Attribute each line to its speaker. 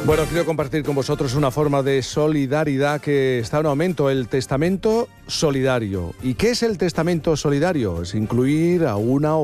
Speaker 1: Bueno, quiero compartir con vosotros una forma de solidaridad que está en aumento, el testamento solidario. ¿Y qué es el testamento solidario? Es incluir a una